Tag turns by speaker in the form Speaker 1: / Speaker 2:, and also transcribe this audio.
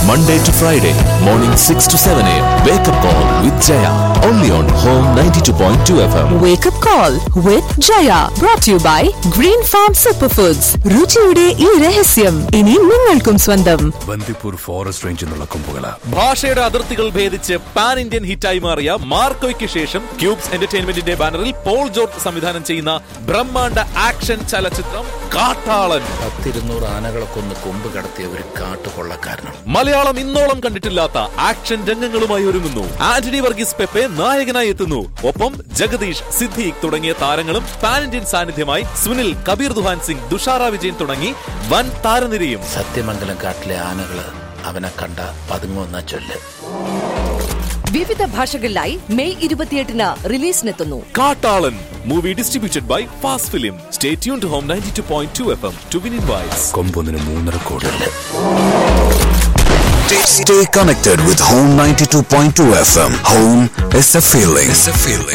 Speaker 1: Monday to Friday, morning 6 to 7 a.m. Wake up call with Jaya. Only on Home 92.2 FM.
Speaker 2: Wake up call with Jaya. Brought to you by Green Farm Superfoods. രുചിയുടെ ഈ രഹസ്യം ഇനി നിങ്ങൾക്കും സ്വന്തം.
Speaker 3: Bandipur forest റേഞ്ചിൽ നിന്നുള്ള കൊമ്പുകള.
Speaker 4: ഭാഷയുടെ അതിർത്തികൾ ഭേദിച്ച് പാൻ ഇന്ത്യൻ ഹിറ്റായി മാറിയ മാർക്കോയ്ക്ക് ശേഷം ക്യൂബ്സ് എന്റർടൈൻമെന്റിന്റെ ബാനറിൽ പോൾ ജോർജ് സംവിധാനം ചെയ്യുന്ന ബ്രഹ്മാണ്ഡ ആക്ഷൻ ചലച്ചിത്രം കാട്ടാളൻ.
Speaker 3: 100-200 ആനകളെ കൊന്ന് കൊമ്പ് കടത്തിയ ഒരു കാട്ടുകൊള്ളക്കാരനാണ്.
Speaker 4: മലയാളം ഇന്നോളം കണ്ടിട്ടില്ലാത്ത ആക്ഷൻ രംഗങ്ങളുമായി ഒരുങ്ങുന്നു. ആന്റണി വർഗീസ് പെപ്പെ നായകനായി എത്തുന്നു. ഒപ്പം ജഗദീഷ്, സിദ്ദീഖ് തുടങ്ങിയ താരങ്ങളും പാൻ ഇന്ത്യൻ സാന്നിധ്യമായി സുനിൽ, കബീർ ദുഹാൻ സിംഗ്, തുഷാര വിജയൻ തുടങ്ങി വൻ താരനിരയും.
Speaker 3: സത്യമംഗലം കാട്ടിലെ ആനകള് അവനെ കണ്ട പതുങ്ങുന്ന ചൊല്ല്.
Speaker 5: വിവിധ ഭാഷകളിലായി മെയ് 28-ന് റിലീസിനെത്തുന്നു
Speaker 4: കാട്ടാളൻ. Movie distributed by fast film. Stay tune to home 92.2 FM to win invites.
Speaker 3: കൊമ്പൊന്നിന് 3.5 കോടി.
Speaker 1: Stay connected with Home 92.2 FM. Home is a feeling.